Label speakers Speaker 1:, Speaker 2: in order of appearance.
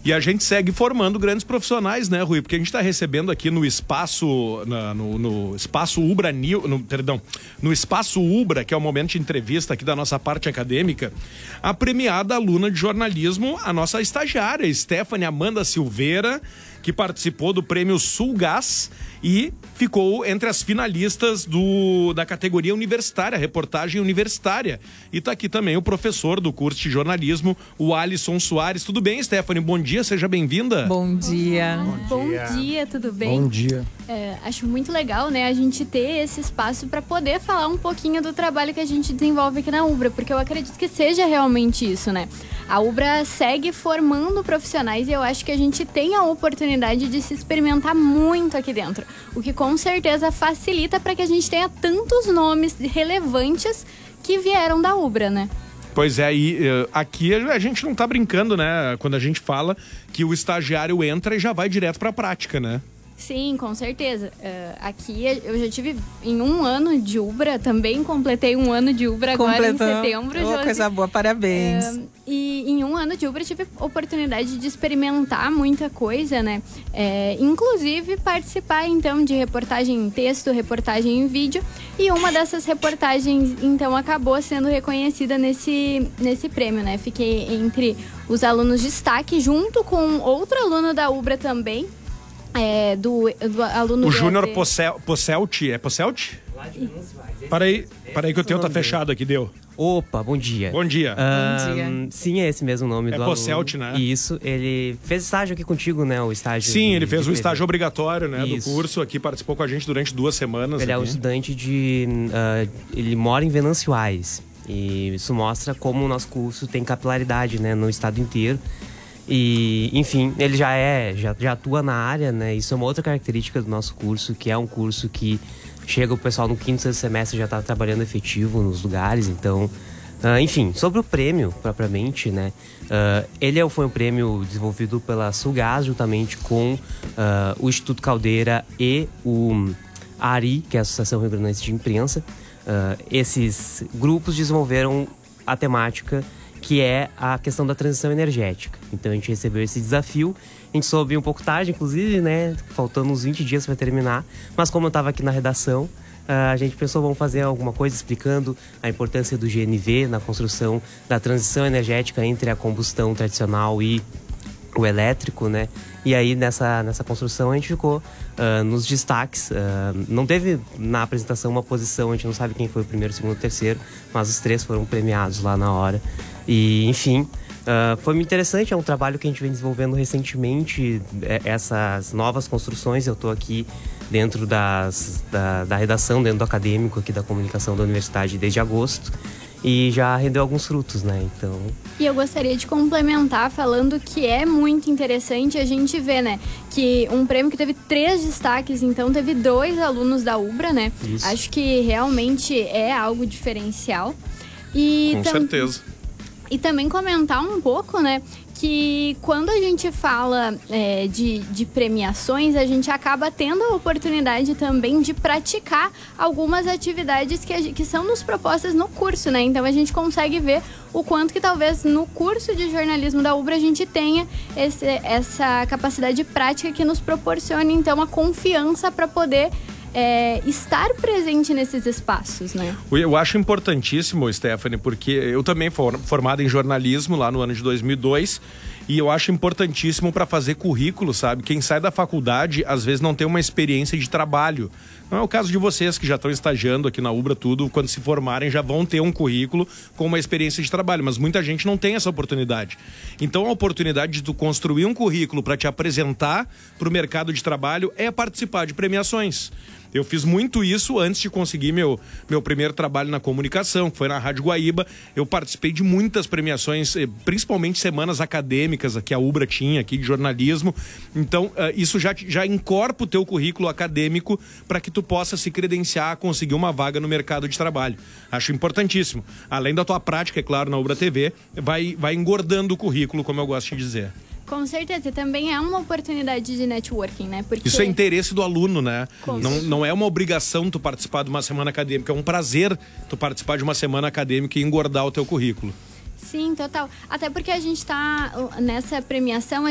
Speaker 1: E a gente segue formando grandes profissionais, né, Rui? Porque a gente está recebendo aqui no espaço, no espaço Ubra, no espaço Ubra, que é o momento de entrevista aqui da nossa parte acadêmica, a premiada aluna de jornalismo, a nossa estagiária, Stephanie Amanda Silveira, que participou do prêmio Sulgás e ficou entre as finalistas da categoria universitária, reportagem universitária. E está aqui também o professor do curso de jornalismo, o Alisson Soares. Tudo bem, Stephanie? Bom dia, seja bem-vinda.
Speaker 2: Bom dia.
Speaker 3: Bom dia, tudo bem?
Speaker 4: Bom dia.
Speaker 3: Acho muito legal, né, a gente ter esse espaço para poder falar um pouquinho do trabalho que a gente desenvolve aqui na Ubra, porque eu acredito que seja realmente isso, né? A Ubra segue formando profissionais e eu acho que a gente tem a oportunidade de se experimentar muito aqui dentro, o que com certeza facilita para que a gente tenha tantos nomes relevantes que vieram da Ubra, né?
Speaker 1: Pois é, e aqui a gente não tá brincando, né? Quando a gente fala que o estagiário entra e já vai direto pra prática, né?
Speaker 3: Sim, com certeza. Aqui eu já tive em 1 ano de Ubra, também completei 1 ano de Ubra agora em setembro.
Speaker 2: Coisa boa, parabéns.
Speaker 3: E em 1 ano de Ubra tive oportunidade de experimentar muita coisa, né? Inclusive participar então de reportagem em texto, reportagem em vídeo. E uma dessas reportagens então acabou sendo reconhecida nesse prêmio, né? Fiquei entre os alunos de destaque junto com outro aluno da Ubra também. Do aluno...
Speaker 1: O Júnior Posselt, é Posselt? Para aí que o teu tá fechado aqui, deu.
Speaker 5: Opa, bom dia.
Speaker 1: Bom dia.
Speaker 2: Bom dia.
Speaker 5: Sim, é esse mesmo nome do aluno.
Speaker 1: É Posselt, né?
Speaker 5: Isso, ele fez estágio aqui contigo, né? O estágio.
Speaker 1: Sim, ele fez o estágio obrigatório, né?
Speaker 5: Isso.
Speaker 1: Do curso, aqui participou com a gente durante 2 semanas.
Speaker 5: Ele é um estudante ele mora em Venâncio Aires. E isso mostra como o nosso curso tem capilaridade, né? No estado inteiro. E, enfim, ele já atua na área, né? Isso é uma outra característica do nosso curso, que é um curso que chega o pessoal no 5º, 6º semestre já está trabalhando efetivo nos lugares. Então, enfim, sobre o prêmio propriamente, né? Ele foi um prêmio desenvolvido pela Sulgás, juntamente com o Instituto Caldeira e o ARI, que é a Associação Rio Grandense de Imprensa. Esses grupos desenvolveram a temática que é a questão da transição energética. Então a gente recebeu esse desafio, a gente soube um pouco tarde, inclusive, né, faltando uns 20 dias para terminar, mas como eu estava aqui na redação, a gente pensou, vamos fazer alguma coisa explicando a importância do GNV na construção da transição energética entre a combustão tradicional e o elétrico, né? E aí nessa construção a gente ficou nos destaques. Não teve na apresentação uma posição, a gente não sabe quem foi o primeiro, segundo, terceiro, mas os 3 foram premiados lá na hora. E enfim, foi muito interessante, é um trabalho que a gente vem desenvolvendo recentemente, essas novas construções. Eu estou aqui dentro da redação, dentro do acadêmico aqui da comunicação da universidade desde agosto. E já rendeu alguns frutos, né? Então...
Speaker 3: E eu gostaria de complementar falando que é muito interessante a gente ver, né? Que um prêmio que teve 3 destaques, então teve 2 alunos da Ubra, né?
Speaker 1: Isso.
Speaker 3: Acho que realmente é algo diferencial. E
Speaker 1: com certeza.
Speaker 3: E também comentar um pouco, né? Que quando a gente fala de premiações, a gente acaba tendo a oportunidade também de praticar algumas atividades que são nos propostas no curso, né? Então a gente consegue ver o quanto que talvez no curso de jornalismo da Ubra a gente tenha essa capacidade prática que nos proporcione, então, a confiança para poder estar presente nesses espaços, né?
Speaker 1: Eu acho importantíssimo, Stephanie, porque eu também fui formado em jornalismo lá no ano de 2002 e eu acho importantíssimo para fazer currículo, sabe? Quem sai da faculdade, às vezes não tem uma experiência de trabalho. Não é o caso de vocês que já estão estagiando aqui na Ubra, tudo, quando se formarem já vão ter um currículo com uma experiência de trabalho, mas muita gente não tem essa oportunidade. Então a oportunidade de tu construir um currículo para te apresentar para o mercado de trabalho é participar de premiações. Eu fiz muito isso antes de conseguir meu primeiro trabalho na comunicação, que foi na Rádio Guaíba. Eu participei de muitas premiações, principalmente semanas acadêmicas que a Ubra tinha aqui de jornalismo. Então, isso já encorpa o teu currículo acadêmico para que tu possa se credenciar a conseguir uma vaga no mercado de trabalho. Acho importantíssimo. Além da tua prática, é claro, na Ubra TV, vai engordando o currículo, como eu gosto de dizer.
Speaker 3: Com certeza, também é uma oportunidade de networking, né? Porque...
Speaker 1: Isso é interesse do aluno, né? Não é uma obrigação tu participar de uma semana acadêmica, é um prazer tu participar de uma semana acadêmica e engordar o teu currículo.
Speaker 3: Sim, total. Até porque a gente está nessa premiação,